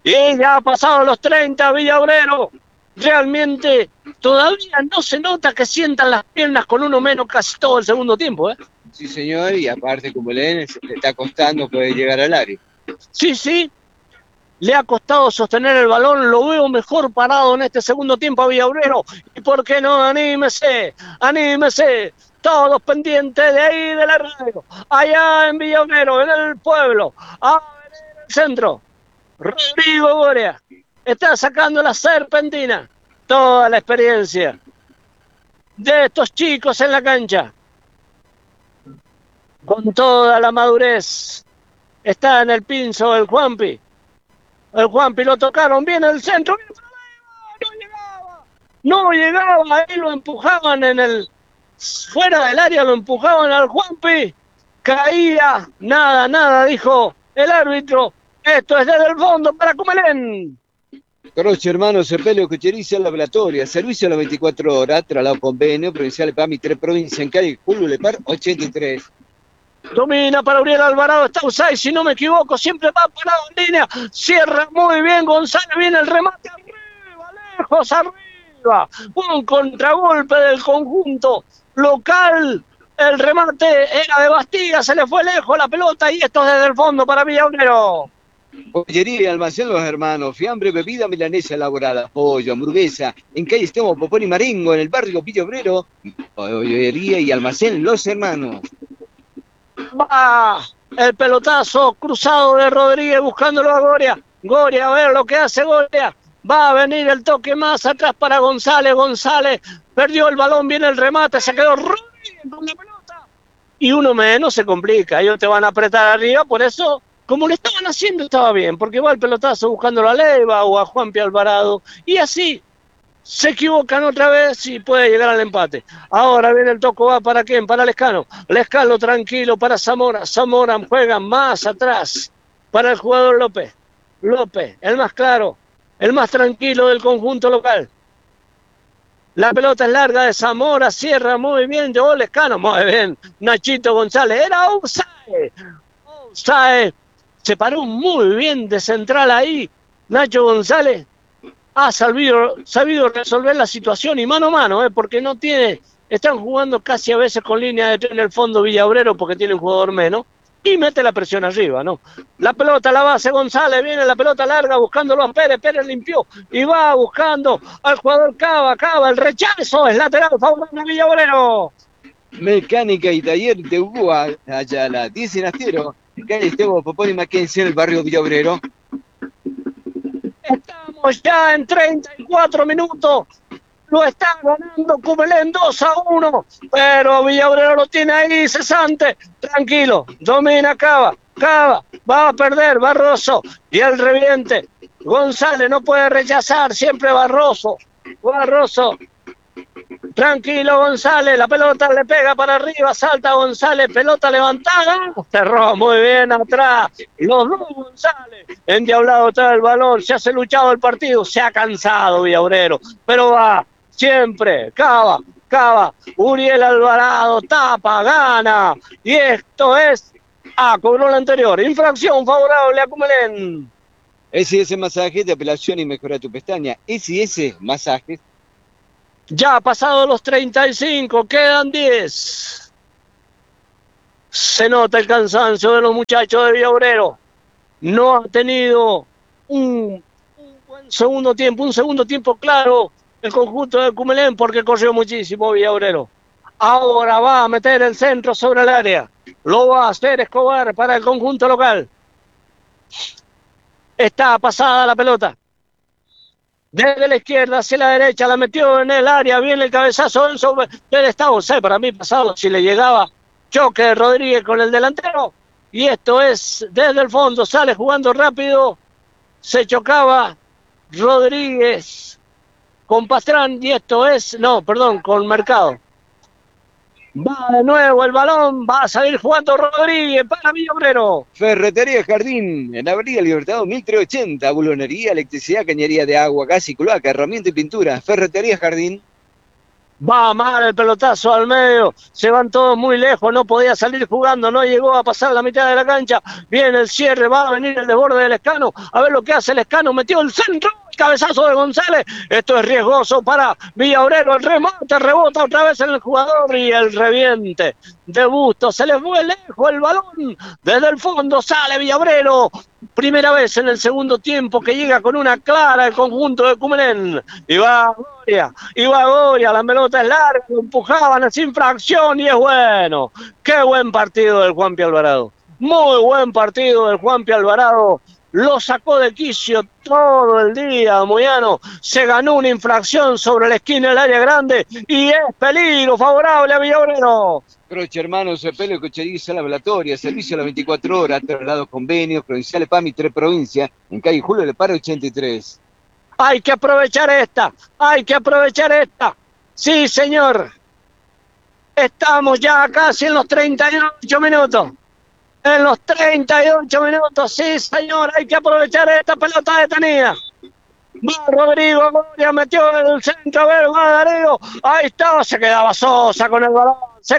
Y ya ha pasado los 30, Villa Obrero. Realmente todavía no se nota que sientan las piernas con uno menos casi todo el segundo tiempo, ¿eh? Sí, señor, y aparte Cumelén le está costando poder llegar al área. Sí, sí, le ha costado sostener el balón, lo veo mejor parado en este segundo tiempo a Villa Obrero. ¿Y por qué no? Anímese, anímese. Todos pendientes de ahí de la radio. Allá en Villa Obrero, en el pueblo. A venir el centro. Rodrigo Goria está sacando la serpentina. Toda la experiencia de estos chicos en la cancha. Con toda la madurez. Está en el pinzo el Juanpi. El Juanpi lo tocaron bien el centro. No llegaba. Ahí lo empujaban en el... Fuera del área lo empujaban al Juanpi. Caía. Nada, dijo el árbitro. Esto es desde el fondo para Cumelén. Croce, hermano, Sepelio, Cocheriza, Laboratoria, servicio a las 24 horas, traslado convenio, provincial de PAMI, 3 provincias en Cali, Julio Lepar, 83. Domina para Uriel Alvarado, está Usay, si no me equivoco, siempre va parado en línea, cierra muy bien González, viene el remate arriba, lejos, arriba, un contragolpe del conjunto local, el remate era de Bastida, se le fue lejos la pelota y esto es desde el fondo para Villa Obrero. Pollería y almacén Los Hermanos, fiambre, bebida milanesa elaborada, pollo, hamburguesa, en calle Estemo, Popón y Marengo, en el barrio Villa Obrero, pollería y almacén Los Hermanos. Va el pelotazo cruzado de Rodríguez buscándolo a Goria. Goria, a ver lo que hace Goria. Va a venir el toque más atrás para González. González perdió el balón, viene el remate, se quedó Rodríguez con la pelota. Y uno menos se complica. Ellos te van a apretar arriba, por eso, como lo estaban haciendo, estaba bien. Porque va el pelotazo buscándolo a Leiva o a Juanpi Alvarado. Y así se equivocan otra vez y puede llegar al empate. Ahora viene el toco, va para quién, para Lescano. Lescano tranquilo para Zamora. Zamora juega más atrás para el jugador López. López, el más claro, el más tranquilo del conjunto local. La pelota es larga de Zamora, cierra muy bien, llegó Lescano, muy bien. Nachito González, era offside. Offside, se paró muy bien de central ahí. Nacho González ha sabido resolver la situación y mano a mano, porque no tiene, están jugando casi a veces con línea de 3 en el fondo Villa Obrero porque tiene un jugador menos y mete la presión arriba, ¿no? La pelota la base González, viene la pelota larga buscándolo a Pérez, Pérez limpió y va buscando al jugador Cava, el rechazo es lateral, favorable a Villa Obrero. Mecánica y taller de Uruguay, allá la 10 en Astero, calle Estemo, Popón y Mackenzie, en el barrio Villa Obrero. Estamos ya en 34 minutos. Lo está ganando Cumelén 2-1. Pero Villa Obrero lo tiene ahí cesante. Tranquilo. Domina Cava. Va a perder Barroso. Y el reviente. González no puede rechazar. Siempre Barroso. Tranquilo González, la pelota le pega para arriba, salta González, pelota levantada, cerró muy bien atrás, los dos González, endiablado todo el balón, se hace luchado el partido, se ha cansado Villa Obrero, pero va, siempre, Cava, Uriel Alvarado, tapa, gana, y esto es, cobró la anterior, infracción favorable a Cumelén. SS Masajes de apelación y mejora tu pestaña, SS Masajes. Ya ha pasado los 35, quedan 10. Se nota el cansancio de los muchachos de Villa Obrero. No ha tenido un buen segundo tiempo claro el conjunto de Cumelén porque corrió muchísimo Villa Obrero. Ahora va a meter el centro sobre el área. Lo va a hacer Escobar para el conjunto local. Está pasada la pelota. Desde la izquierda hacia la derecha, la metió en el área, viene el cabezazo del Estado. Para mí pasado, si le llegaba choque de Rodríguez con el delantero. Y esto es desde el fondo, sale jugando rápido. Se chocaba Rodríguez con Pastrán y esto es, con Mercado. Va de nuevo el balón, va a salir jugando Rodríguez para Villa Obrero. Ferretería Jardín, en Avenida Libertador 1380, bulonería, electricidad, cañería de agua, gas y cloaca, herramienta y pintura. Ferretería Jardín. Va mal el pelotazo al medio, se van todos muy lejos, no podía salir jugando, no llegó a pasar la mitad de la cancha. Viene el cierre, va a venir el desborde del Escano, a ver lo que hace el Escano, metió el centro, cabezazo de González. Esto es riesgoso para Villaurero, el remate, rebota otra vez en el jugador y el reviente de Bustos. Se les fue lejos el balón, desde el fondo sale Villaurero. Primera vez en el segundo tiempo que llega con una clara el conjunto de Cumelén. Y va Goria, la pelota es larga, lo empujaban, es infracción y es bueno. Qué buen partido del Juanpi Alvarado. Muy buen partido del Juanpi Alvarado. Lo sacó de quicio todo el día, Moyano. Se ganó una infracción sobre la esquina del área grande y es peligro favorable a Villaurero. Croce, hermano, Sepelio, Cochería, Sala Velatoria, servicio a las 24 horas, traslado convenio, provinciales PAMI, 3 provincias, en calle Julio Le Paro 83. Hay que aprovechar esta. Sí, señor. Estamos ya casi en los 38 minutos. Sí, señor, hay que aprovechar esta pelota detenida. Va Rodrigo Goria, metió en el centro, a ver, va Darío. Ahí está, se quedaba Sosa con el balón.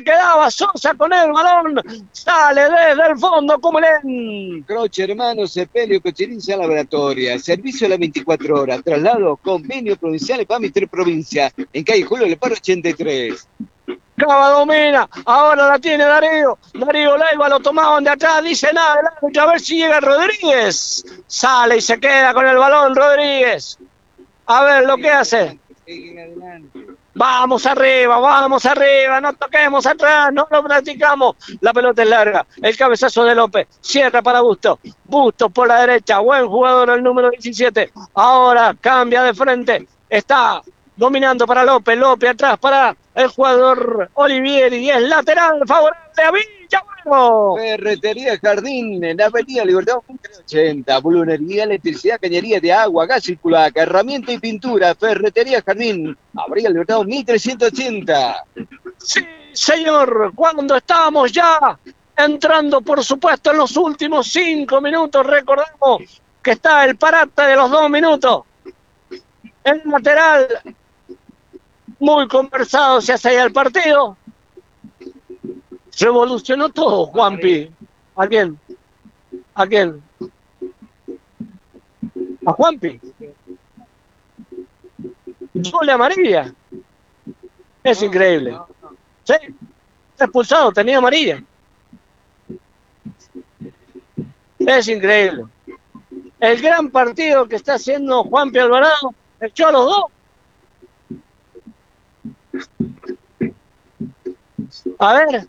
Sale desde el fondo, Cumelén. Croce, hermano, Sepelio, Cocherín, Sala Laboratoria, servicio a las 24 horas, traslado, convenio provinciales, PAMI, 3 provincias, en calle Julio Le Paro 83. Cava domina, ahora la tiene Darío Leiva, lo tomaban de atrás, dice nada, a ver si llega Rodríguez. Sale y se queda con el balón Rodríguez. A ver lo que hace. Vamos arriba, no toquemos atrás, no lo practicamos. La pelota es larga, el cabezazo de López, cierra para Bustos por la derecha, buen jugador el número 17. Ahora cambia de frente, está dominando para López atrás para el jugador Olivieri y es lateral favorable a Villabueno. Ferretería Jardín, en la avenida Libertad 80, blunería, electricidad, cañería de agua, gas circular, herramienta y pintura. Ferretería Jardín, Avenida Libertad 1380. Sí, señor, cuando estábamos ya entrando, por supuesto, en los últimos 5 minutos, recordemos que está el parate de los 2 minutos. El lateral, muy conversado, se hace ahí el partido. Revolucionó todo, Juanpi. ¿A quién? ¿A Juanpi. Doble amarilla. Es increíble. Sí, está expulsado, tenía amarilla. Es increíble. El gran partido que está haciendo Juanpi Alvarado, echó a los dos. A ver.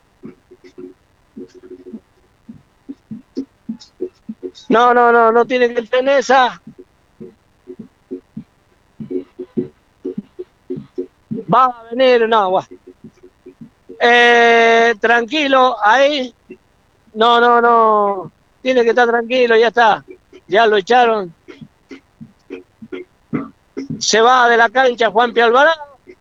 No tiene que tener esa. Va a venir, no. Tranquilo, ahí. No. Tiene que estar tranquilo, ya está. Ya lo echaron. Se va de la cancha Juanpi Alvarado.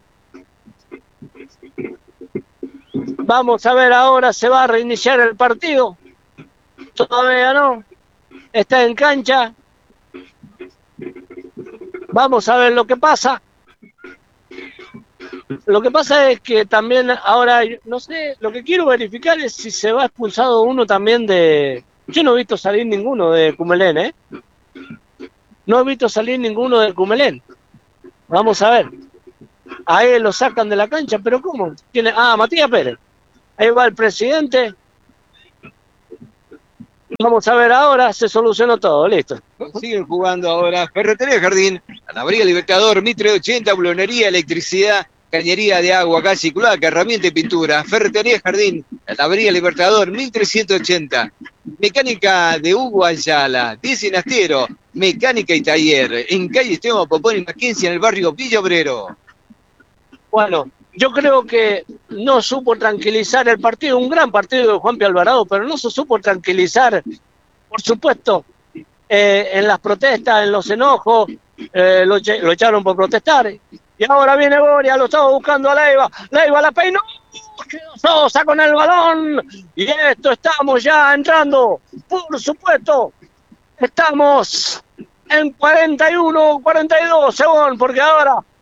Vamos a ver ahora, se va a reiniciar el partido. Todavía no. Está en cancha. Vamos a ver lo que pasa. Lo que pasa es que también ahora, no sé, lo que quiero verificar es si se va expulsado uno también de... Yo no he visto salir ninguno de Cumelén, ¿eh? No he visto salir ninguno de Cumelén. Vamos a ver. Ahí lo sacan de la cancha, pero ¿cómo? ¿Tiene? Matías Pérez. Ahí va el presidente. Vamos a ver ahora, se solucionó todo, listo. Siguen jugando ahora Ferretería Jardín, Avenida Libertador, 1380, blunería, electricidad, cañería de agua, gas y cloaca, herramienta y pintura. Ferretería Jardín, Avenida Libertador, 1380. Mecánica de Hugo Ayala, dice Nastiero, mecánica y taller, en calle Esteban Popón y Mackenzie, en el barrio Villa Obrero. Bueno, yo creo que no supo tranquilizar el partido, un gran partido de Juanpi Alvarado, pero no se supo tranquilizar, por supuesto, en las protestas, en los enojos, lo echaron por protestar. Y ahora viene Goria, lo estaba buscando a Leiva la peinó, quedó Sosa con el balón, y esto estamos ya entrando, por supuesto, estamos en 41, 42 segundos, porque ahora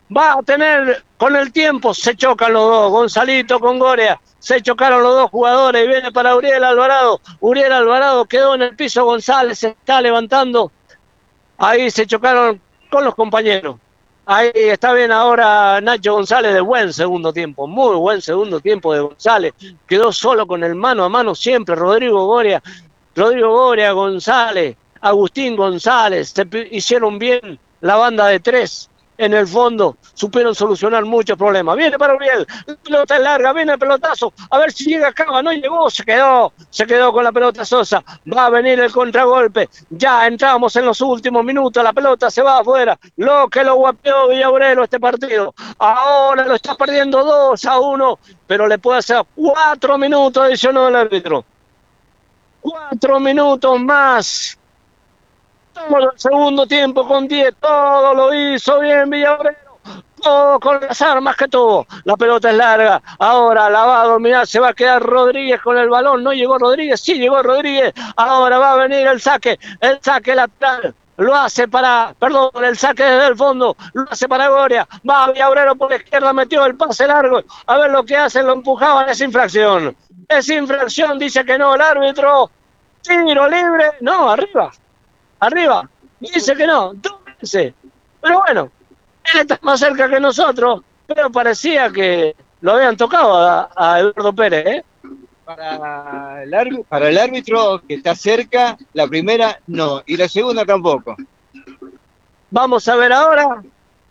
Va a tener, con el tiempo, se chocan los dos, Gonzalito con Goria, se chocaron los dos jugadores y viene para Uriel Alvarado. Uriel Alvarado quedó en el piso, González se está levantando. Ahí se chocaron con los compañeros. Ahí está bien ahora Nacho González, de buen segundo tiempo, muy buen segundo tiempo de González. Quedó solo con el mano a mano siempre, Rodrigo Goria, González, Agustín González, se hicieron bien la banda de tres. En el fondo supieron solucionar muchos problemas. Viene para Uriel, la pelota es larga, viene el pelotazo, a ver si llega Cava, no llegó, se quedó con la pelota Sosa. Va a venir el contragolpe, ya entramos en los últimos minutos, la pelota se va afuera, lo que lo guapeó Villaurelo este partido. Ahora lo está perdiendo 2-1, pero le puede hacer 4 minutos, adicionó el árbitro. 4 minutos más. Todo el segundo tiempo con 10, todo lo hizo bien Villaurelo, todo con las armas que tuvo. La pelota es larga, ahora la va a dominar, se va a quedar Rodríguez con el balón. No llegó Rodríguez, sí llegó Rodríguez. Ahora va a venir el saque lateral. Lo hace el saque desde el fondo, lo hace para Goria. Va Villaurelo por la izquierda, metió el pase largo. A ver lo que hace, lo empujaban, es infracción. Es infracción, dice que no el árbitro. Tiro libre, no, arriba, dice que no, 2 veces. Pero bueno, él está más cerca que nosotros, pero parecía que lo habían tocado a Eduardo Pérez, ¿eh? Para el árbitro que está cerca, la primera no, y la segunda tampoco. Vamos a ver ahora.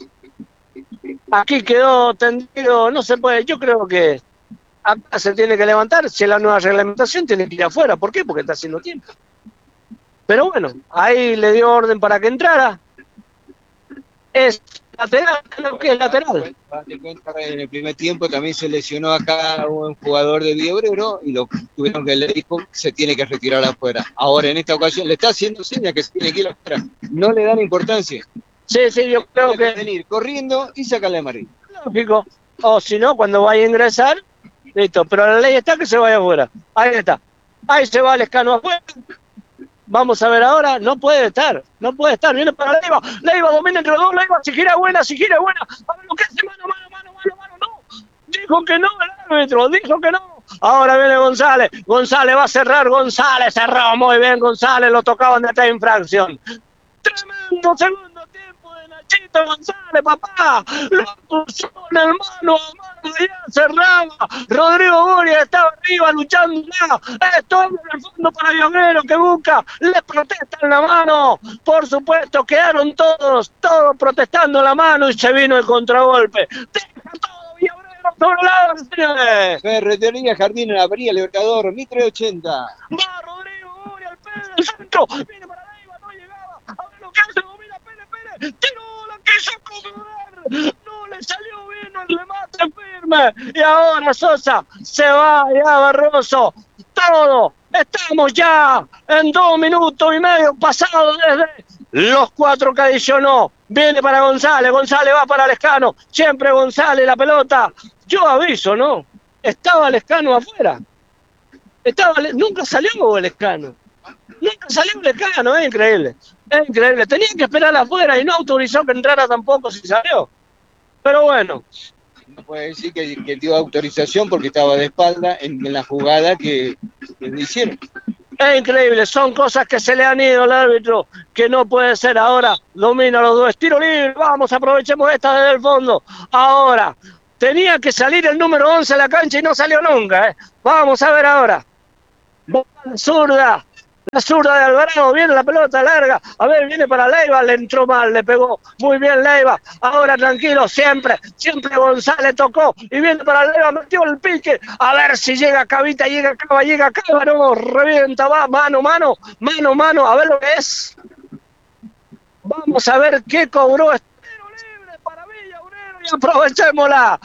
Aquí quedó tendido, no se puede, yo creo que acá se tiene que levantar, si es la nueva reglamentación tiene que ir afuera. ¿Por qué? Porque está haciendo tiempo. Pero bueno, ahí le dio orden para que entrara. Es lateral, creo que es lateral. En el primer tiempo también se lesionó acá un jugador de Villaurelo y lo tuvieron que le dijo se tiene que retirar afuera. Ahora en esta ocasión le está haciendo señas que se tiene que ir afuera. No le dan importancia. Sí, yo creo que venir corriendo y sacarle amarilla. Lógico. O si no, cuando vaya a ingresar, listo. Pero la ley está que se vaya afuera. Ahí está. Ahí se va Lescano afuera. Vamos a ver ahora, no puede estar, viene para Leiva domina entre los dos, Leiva, si gira buena, a ver lo que hace, mano, no, dijo que no el árbitro, dijo que no, ahora viene González va a cerrar, cerró muy bien González, lo tocaban de esta infracción, tremendo segundo tiempo de Nachito González, papá, lo puso en el mano a mano, ya cerraba, Rodrigo Goria estaba arriba luchando, esto es en el fondo para Villaurelo que busca, le protestan la mano, por supuesto, quedaron todos protestando la mano y se vino el contragolpe, deja todo Villaurelo sobre lado, señores. Ferretería Jardín en la Avenida Libertador, 1380. Va Rodrigo Goria al Pérez del centro, viene para Leiva, no llegaba, a ver lo que hace, domina Pérez, tiró, la quiso comer, no le salió bien el remate firme, y ahora Sosa se va, ya Barroso, todo, estamos ya en 2 minutos y medio pasados desde los 4 que adicionó, viene para González va para Lescano, siempre González la pelota, yo aviso, ¿no? Estaba Lescano afuera, nunca salió Lescano. Es increíble. Tenía que esperar afuera y no autorizó que entrara tampoco si salió. Pero bueno. No puede decir que dio autorización porque estaba de espalda en la jugada que le hicieron. Es increíble, son cosas que se le han ido al árbitro, que no puede ser ahora. Domina los dos, tiro libre, vamos, aprovechemos esta desde el fondo. Ahora, tenía que salir el número 11 a la cancha y no salió nunca. Vamos a ver ahora. La zurda de Alvarado, viene la pelota larga, a ver, viene para Leiva, le entró mal, le pegó, muy bien Leiva, ahora tranquilo, siempre González tocó, y viene para Leiva, metió el pique, a ver si llega Cavita, llega Cava, no, revienta, va, mano, a ver lo que es, vamos a ver qué cobró, tiro libre para Villaurelo, y aprovechémosla,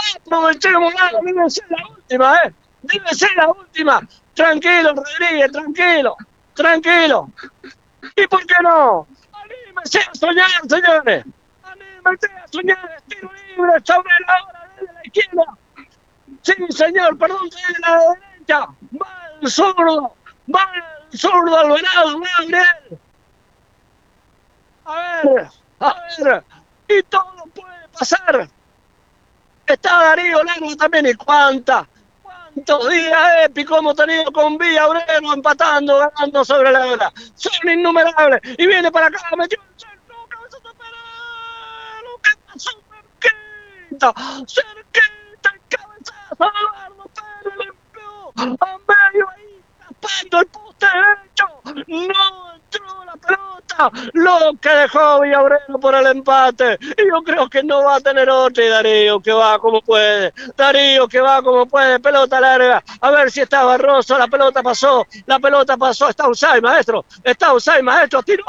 debe ser la última, tranquilo Rodríguez, tranquilo. ¿Y por qué no? Anímese a soñar, señores. Tiro libre sobre la hora desde la izquierda. Sí, señor, perdón, desde la derecha. Va el zurdo Alvarado, va Gabriel. A ver. Y todo puede pasar. Está Darío Largo también, y cuántos días épicos hemos tenido con Villa Obrero empatando, ganando sobre la hora. Son innumerables. Y viene para acá, metió el centro, cabezazo de Perelo. ¿Qué pasó? Cerquita, el cabezazo de Eduardo Pérez, le pegó a medio ahí, tapando el poste derecho. No entró la pelota, lo que dejó Villabrero por el empate. Y yo creo que no va a tener otra. Y Darío que va como puede, Darío que va como puede, pelota larga, a ver si está Barroso, la pelota pasó, está Usay, maestro, tiró,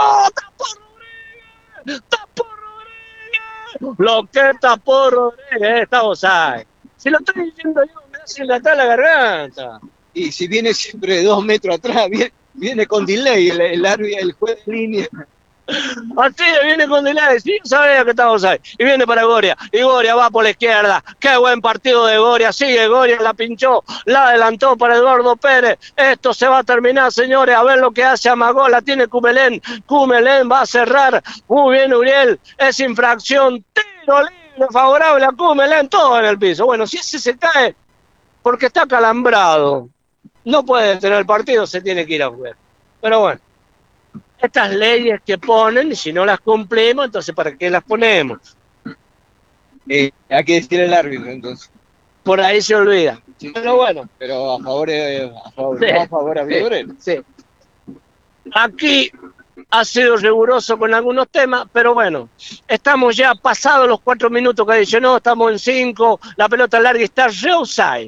tapó Rodríguez, lo que tapó Rodríguez, está Usay. Si lo estoy diciendo yo, me hace enlatar la garganta. Y si viene siempre 2 metros atrás, viene con delay el árbitro, el juez de línea. Así viene con delay, sí, sabía que estamos ahí. Y viene para Goria, y Goria va por la izquierda. Qué buen partido de Goria, sigue Goria, la pinchó, la adelantó para Eduardo Pérez. Esto se va a terminar, señores, a ver lo que hace Amagó, la tiene Cumelén va a cerrar. Muy bien, Uriel, es infracción, tiro libre, favorable a Cumelén, todo en el piso. Bueno, si ese se cae, porque está calambrado, no puede tener el partido, se tiene que ir a jugar. Pero bueno, estas leyes que ponen, y si no las cumplimos, entonces ¿para qué las ponemos? Hay que decir el árbitro, entonces. Por ahí se olvida. Sí, pero bueno. Pero a favor a Villabrero. Sí. Aquí ha sido riguroso con algunos temas, pero bueno, estamos ya pasados los 4 minutos que adicionó, estamos en 5, la pelota larga está re-offside,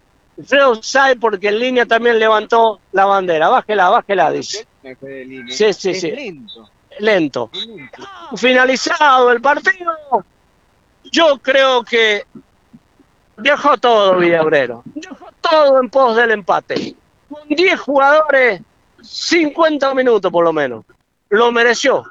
porque en línea también levantó la bandera. Bájela, dice. Sí. Lento. Finalizado el partido, yo creo que dejó todo Villabrero, dejó todo en pos del empate. Con 10 jugadores, 50 minutos por lo menos. Lo mereció.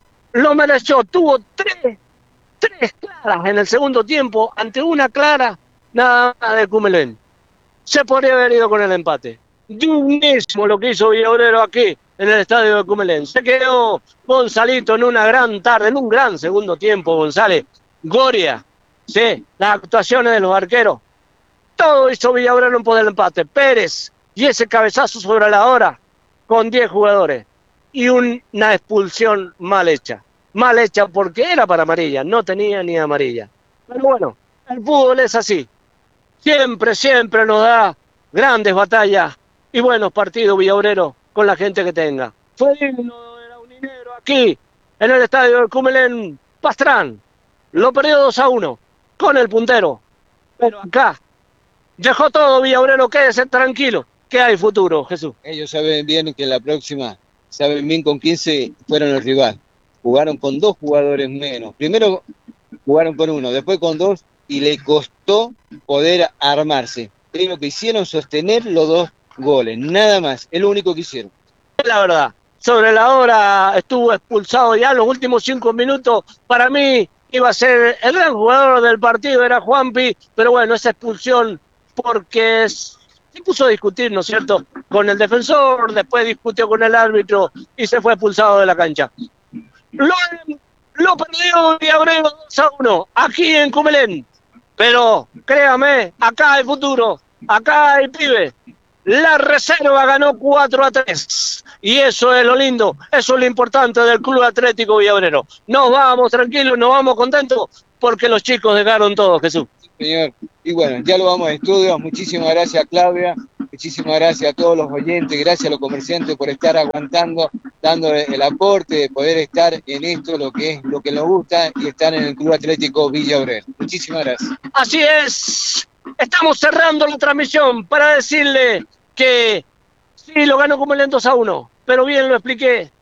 Tuvo tres claras en el segundo tiempo, ante una clara nada más de Cumelén. Se podría haber ido con el empate. Dignísimo lo que hizo Villabrero aquí en el estadio de Cumelén. Se quedó Gonzalito en una gran tarde, en un gran segundo tiempo, González. Goria, sí, las actuaciones de los arqueros. Todo hizo Villabrero en pos del empate. Pérez y ese cabezazo sobre la hora con 10 jugadores. Y una expulsión mal hecha. Mal hecha porque era para amarilla, no tenía ni amarilla. Pero bueno, el fútbol es así. Siempre nos da grandes batallas y buenos partidos Villabrero con la gente que tenga. Fue digno de la Uninegro aquí en el estadio de Cumelén Pastrán. Lo perdió 2-1 con el puntero. Pero acá dejó todo Villabrero, quédese tranquilo, que hay futuro, Jesús. Ellos saben bien que la próxima, saben bien con quién se fueron el rival. Jugaron con 2 jugadores menos. Primero jugaron con 1, después con 2 y le costó poder armarse. Lo que hicieron sostener los 2 goles, nada más, es lo único que hicieron. La verdad, sobre la hora estuvo expulsado ya en los últimos 5 minutos. Para mí iba a ser el gran jugador del partido, era Juanpi, pero bueno, esa expulsión porque se puso a discutir, ¿no es cierto?, con el defensor, después discutió con el árbitro y se fue expulsado de la cancha. Lo perdió Villabrero 2-1, aquí en Cumelén. Pero créame, acá hay futuro, acá hay pibe. La reserva ganó 4-3 y eso es lo lindo, eso es lo importante del Club Atlético Villabrero. Nos vamos tranquilos, nos vamos contentos porque los chicos dejaron todo, Jesús. Señor, y bueno, ya lo vamos a estudios. Muchísimas gracias, Claudia, muchísimas gracias a todos los oyentes, gracias a los comerciantes por estar aguantando, dando el aporte de poder estar en esto, lo que nos gusta, y estar en el Club Atlético Villabrero. Muchísimas gracias. Así es, estamos cerrando la transmisión para decirle que sí, lo ganó como el 2-1, pero bien lo expliqué,